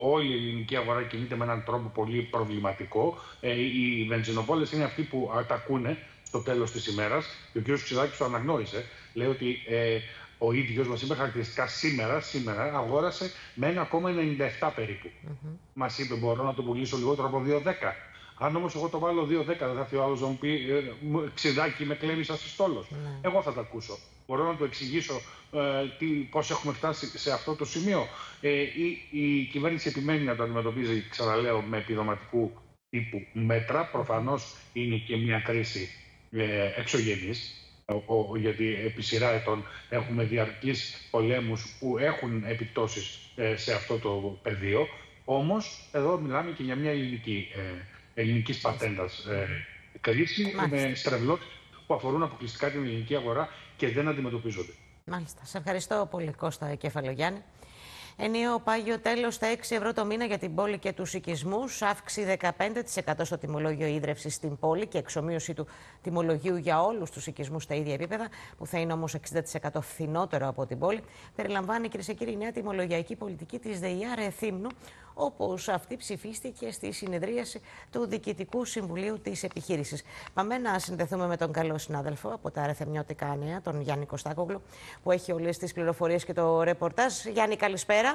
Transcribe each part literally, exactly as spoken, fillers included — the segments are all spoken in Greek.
όλη η ελληνική αγορά κινείται με έναν τρόπο πολύ προβληματικό. Ε, οι βενζινοπόλες είναι αυτοί που ατακούνε στο τέλος της ημέρας. Και ο κ. Ξηδάκης το αναγνώρισε. Λέει ότι ε, ο ίδιος μας είπε χαρακτηριστικά σήμερα, σήμερα αγόρασε με ένα κόμμα ενενήντα επτά περίπου. Mm-hmm. Μας είπε: μπορώ να το πουλήσω λιγότερο από δύο δέκα. Αν όμως εγώ το βάλω δύο δέκα, δεν θα έρθει ο άλλος να μου πει ε, Ξηδάκη, με κλέβεις ασυστόλος. Mm. Εγώ θα τα ακούσω. Μπορώ να του εξηγήσω ε, τι, πώς έχουμε φτάσει σε αυτό το σημείο. Ε, η, η κυβέρνηση επιμένει να το αντιμετωπίζει, ξαναλέω, με επιδοματικού τύπου μέτρα. Προφανώς είναι και μια κρίση ε, εξωγενής, ο, ο, γιατί επί σειρά ετών έχουμε διαρκείς πολέμους που έχουν επιπτώσεις ε, σε αυτό το πεδίο. Όμως, εδώ μιλάμε και για μια ελληνική ε, ελληνικής πατέντας ε, κρίση με στρεβλώσεις που αφορούν αποκλειστικά την ελληνική αγορά και δεν αντιμετωπίζονται. Μάλιστα. Σε ευχαριστώ πολύ, Κώστα Κεφαλογιάννη. Ενιαίο πάγιο τέλος στα έξι ευρώ το μήνα για την πόλη και τους οικισμούς, αύξηση δεκαπέντε τοις εκατό στο τιμολόγιο ίδρυυσης στην πόλη και εξομοίωση του τιμολογίου για όλους τους οικισμούς στα ίδια επίπεδα, που θα είναι όμως εξήντα τοις εκατό φθηνότερο από την πόλη, περιλαμβάνει, κυρίες και κύριοι, η νέα τιμολογιακή πολιτική της ΔΕΙΑ Ρεθύμνου, όπως αυτή ψηφίστηκε στη συνεδρίαση του Διοικητικού Συμβουλίου της επιχείρησης. Πάμε να συνδεθούμε με τον καλό συνάδελφο από τα Ρεθεμνιώτικα Νέα, τον Γιάννη Κωστάκογλου, που έχει όλες τις πληροφορίες και το ρεπορτάζ. Γιάννη, καλησπέρα.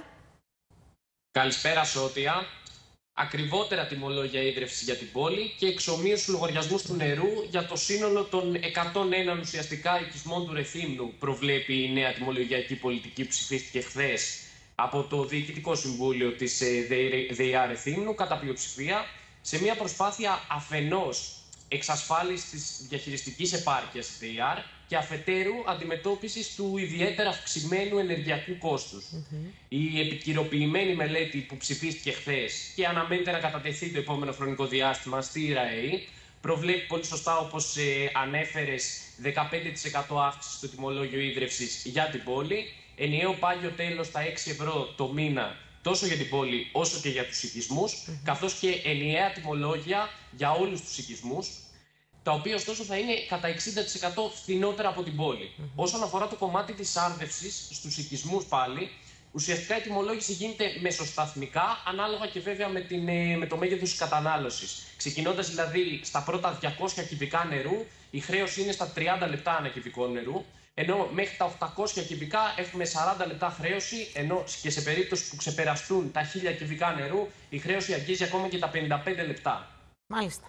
Καλησπέρα, Σώτια. Ακριβότερα τιμολόγια ίδρυυσης για την πόλη και εξομοίωση λογαριασμού του νερού για το σύνολο των εκατόν ένα ουσιαστικά οικισμών του Ρεθύμνου, προβλέπει η νέα τιμολογιακή πολιτική που ψηφίστηκε χθες από το Διοικητικό Συμβούλιο της ΔΕΙΑ Ρεθύμνου κατά πλειοψηφία, σε μια προσπάθεια αφενός εξασφάλισης της διαχειριστικής επάρκειας της ΔΕΙΑΡ και αφετέρου αντιμετώπισης του ιδιαίτερα αυξημένου ενεργειακού κόστους. Mm-hmm. Η επικυροποιημένη μελέτη που ψηφίστηκε χθες και αναμένεται να κατατεθεί το επόμενο χρονικό διάστημα στη ΡΑΕΗ προβλέπει πολύ σωστά, όπως ε, ανέφερες, δεκαπέντε τοις εκατό αύξηση στο τιμολόγιο ίδρυυσης για την πόλη, ενιαίο πάγιο τέλος στα έξι ευρώ το μήνα τόσο για την πόλη όσο και για τους οικισμούς, mm-hmm. καθώς και ενιαία τιμολόγια για όλους τους οικισμούς, τα οποία ωστόσο θα είναι κατά εξήντα τοις εκατό φθηνότερα από την πόλη. Mm-hmm. Όσον αφορά το κομμάτι της άρδευσης στους οικισμούς πάλι, ουσιαστικά η τιμολόγηση γίνεται μεσοσταθμικά, ανάλογα και βέβαια με, την, με το μέγεθος της κατανάλωσης. Ξεκινώντας δηλαδή στα πρώτα διακόσια κυβικά νερού, η χρέωση είναι στα τριάντα λεπτά ανά κυβικό νερού, ενώ μέχρι τα οκτακόσια κυβικά έχουμε σαράντα λεπτά χρέωση, ενώ και σε περίπτωση που ξεπεραστούν τα χίλια κυβικά νερού, η χρέωση αγγίζει ακόμα και τα πενήντα πέντε λεπτά. Μάλιστα.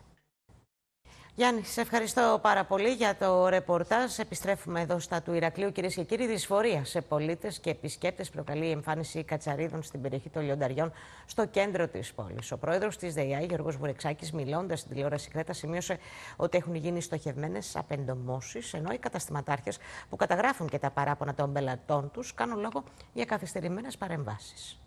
Γιάννη, σε ευχαριστώ πάρα πολύ για το ρεπορτάζ. Επιστρέφουμε εδώ στα του Ηρακλείου. Κυρίες και κύριοι, δυσφορία σε πολίτες και επισκέπτες προκαλεί η εμφάνιση κατσαρίδων στην περιοχή των Λιονταριών, στο κέντρο της πόλης. Ο πρόεδρος της ΔΕΙΑ, Γιώργος Βουρεξάκης, μιλώντας στην τηλεόραση Κρέτα, σημείωσε ότι έχουν γίνει στοχευμένες απεντομώσεις, ενώ οι καταστηματάρχες που καταγράφουν και τα παράπονα των πελατών τους κάνουν λόγο για καθυστερημένες παρεμβάσεις.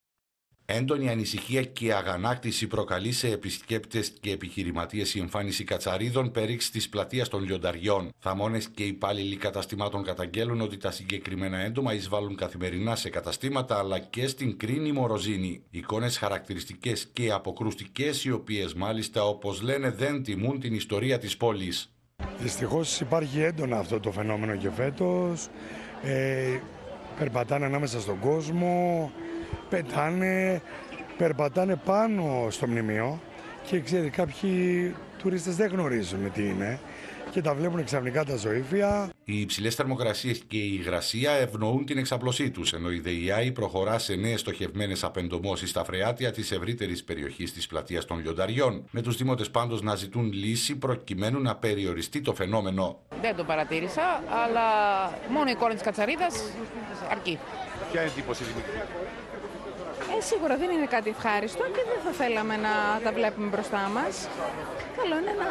Έντονη ανησυχία και αγανάκτηση προκαλεί σε επισκέπτες και επιχειρηματίες η εμφάνιση κατσαρίδων περίξ της πλατείας των Λιονταριών. Θαμώνες και υπάλληλοι καταστημάτων καταγγέλουν ότι τα συγκεκριμένα έντομα εισβάλλουν καθημερινά σε καταστήματα αλλά και στην Κρίνη Μοροζίνη. Εικόνες χαρακτηριστικές και αποκρουστικές, οι οποίες μάλιστα, όπως λένε, δεν τιμούν την ιστορία της πόλης. Δυστυχώς υπάρχει έντονα αυτό το φαινόμενο και φέτος. Ε, περπατάνε ανάμεσα στον κόσμο. Πετάνε, περπατάνε πάνω στο μνημείο και ξέρει, κάποιοι τουρίστες δεν γνωρίζουν τι είναι και τα βλέπουν ξαφνικά τα ζωήφια. Οι υψηλές θερμοκρασίες και η υγρασία ευνοούν την εξαπλωσή τους, ενώ η ΔΕΙΑ προχωρά σε νέες στοχευμένες απεντομώσεις στα φρεάτια της ευρύτερης περιοχής της πλατείας των Λιονταριών, με τους δήμοτες πάντως να ζητούν λύση προκειμένου να περιοριστεί το φαινόμενο. Δεν το παρατήρησα, αλλά μόνο η εικόνα της κατσαρίδας αρκεί. Ποια εντύπωση δημιουργεί? Ε, σίγουρα δεν είναι κάτι ευχάριστο και δεν θα θέλαμε να τα βλέπουμε μπροστά μας. Καλό είναι να,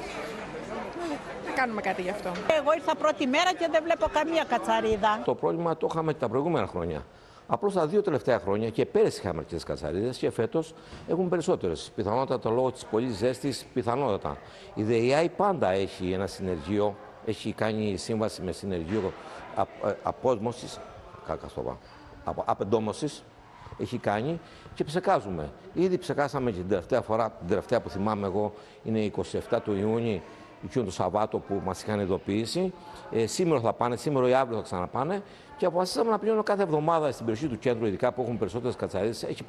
να κάνουμε κάτι γι' αυτό. Εγώ ήρθα πρώτη μέρα και δεν βλέπω καμία κατσαρίδα. Το πρόβλημα το είχαμε τα προηγούμενα χρόνια. Απλώς τα δύο τελευταία χρόνια και πέρυσι είχαμε αρκετές κατσαρίδες και φέτος έχουν περισσότερες. Πιθανότατα λόγω της πολλής ζέστης, πιθανότατα. Η ΔΕΙΑ πάντα έχει ένα συνεργείο, έχει κάνει σύμβαση με συνεργείο απόσμωσης, απεντόμωσης. Έχει κάνει και ψεκάζουμε. Ήδη ψεκάσαμε και την τελευταία φορά, την τελευταία που θυμάμαι εγώ, είναι είκοσι επτά του Ιούνιου, εκείνο το Σαββάτο που μας είχαν ειδοποιήσει. Ε, σήμερα θα πάνε, σήμερα ή αύριο θα ξαναπάνε και αποφασίσαμε να πηγαίνουμε κάθε εβδομάδα στην περιοχή του κέντρου, ειδικά που έχουν περισσότερες κατσαρίδες.